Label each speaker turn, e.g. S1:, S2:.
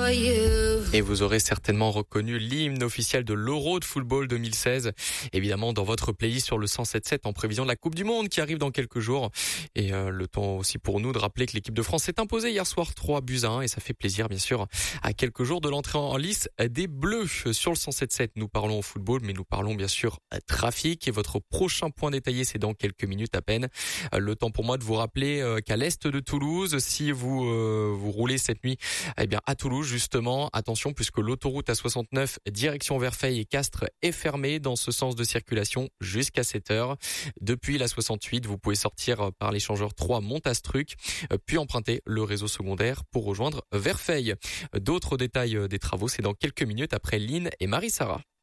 S1: Et vous aurez certainement reconnu l'hymne officiel de l'Euro de football 2016. Évidemment, dans votre playlist sur le 107.7 en prévision de la Coupe du Monde qui arrive dans quelques jours. Et le temps aussi pour nous de rappeler que l'équipe de France s'est imposée hier soir 3-1 et ça fait plaisir, bien sûr, à quelques jours de l'entrée en lice des Bleus. Sur le 107.7, nous parlons football, mais nous parlons bien sûr trafic. Et votre prochain point détaillé, c'est dans quelques minutes à peine. Le temps pour moi de vous rappeler qu'à l'est de Toulouse, si vous roulez cette nuit, eh bien à Toulouse justement, attention puisque l'autoroute A69 direction Verfeil et Castres est fermée dans ce sens de circulation jusqu'à 7h. Depuis la 68, vous pouvez sortir par l'échangeur 3 Montastruc, puis emprunter le réseau secondaire pour rejoindre Verfeil. D'autres détails des travaux, c'est dans quelques minutes après Lynn et Marie-Sara.